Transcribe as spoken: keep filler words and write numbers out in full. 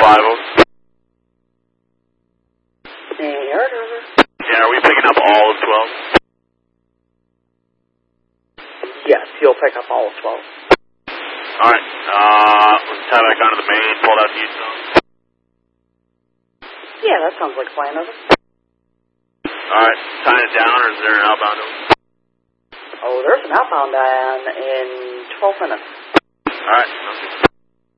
Live Oak. Yard over. Yeah, are we picking up all of twelve? Yes, he'll pick up all of twelve. Alright, uh, let's tie back onto the main, pull it out to Houston. Yeah, that sounds like a plan, over. Alright, tying it down, or is there an outbound over? Oh, there's an outbound in twelve minutes. Alright, sounds good.